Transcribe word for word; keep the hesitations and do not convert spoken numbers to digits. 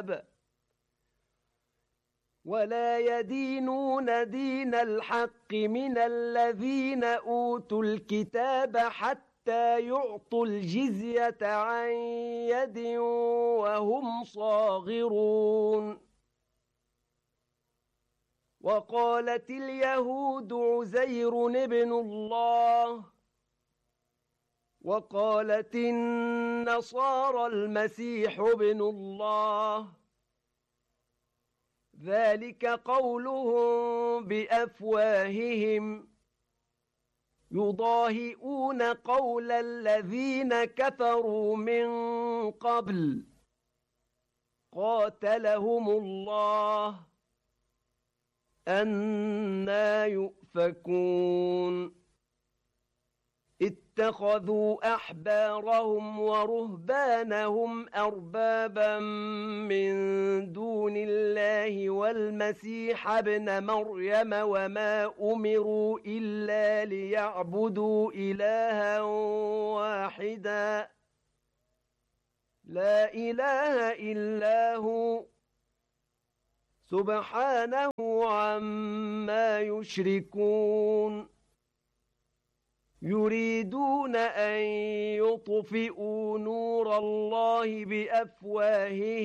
الكتاب ولا يدينون دين الحق من الذين أوتوا الكتاب حتى يعطوا الجزية عن يد وهم صاغرون وقالت اليهود عزير ابن الله وقالت النصارى المسيح ابن الله ذلك قولهم بأفواههم يضاهئون قول الذين كفروا من قبل قاتلهم الله أنى يؤفكون اتخذوا أحبارهم ورهبانهم أربابا من دون الله والمسيح ابن مريم وما أمروا إلا ليعبدوا إلها واحدا لا إله إلا هو سبحانه عما يشركون يريدون أن يطفئوا نور الله بأفواههم